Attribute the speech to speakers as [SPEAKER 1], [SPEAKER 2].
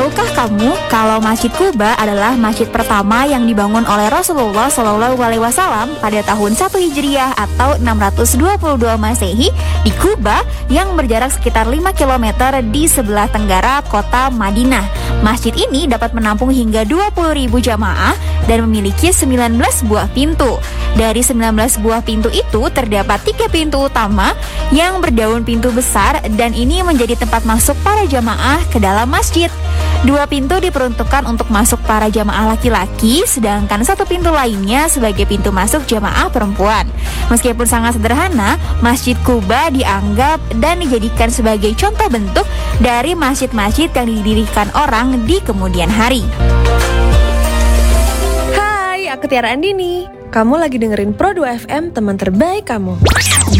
[SPEAKER 1] Tahukah kamu kalau Masjid Quba adalah masjid pertama yang dibangun oleh Rasulullah SAW pada tahun 1 Hijriah atau 622 Masehi di Quba yang berjarak sekitar 5 km di sebelah tenggara kota Madinah. Masjid ini dapat menampung hingga 20.000 jamaah dan memiliki 19 buah pintu. Dari 19 buah pintu itu terdapat 3 pintu utama yang berdaun pintu besar dan ini menjadi tempat masuk para jamaah ke dalam masjid. 2 pintu diperuntukkan untuk masuk para jamaah laki-laki, sedangkan 1 pintu lainnya sebagai pintu masuk jamaah perempuan. Meskipun sangat sederhana, Masjid Quba dianggap dan dijadikan sebagai contoh bentuk dari masjid-masjid yang didirikan orang di kemudian hari.
[SPEAKER 2] Hai, aku Tiara Andini. Kamu lagi dengerin Pro 2 FM, teman terbaik kamu.